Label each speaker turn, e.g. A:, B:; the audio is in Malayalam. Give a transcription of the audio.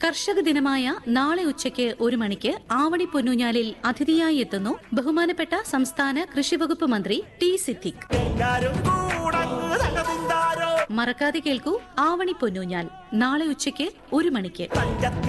A: കർഷക ദിനമായ നാളെ ഉച്ചയ്ക്ക് 1 മണിക്ക് ആവണി പൊന്നൂഞ്ഞാലിൽ അതിഥിയായി എത്തുന്നു ബഹുമാനപ്പെട്ട സംസ്ഥാന കൃഷിവകുപ്പ് മന്ത്രി ടി സിദ്ദിഖ്. മറക്കാതെ കേൾക്കൂ ആവണി പൊന്നൂഞ്ഞാൽ നാളെ ഉച്ചയ്ക്ക് 1 മണിക്ക്.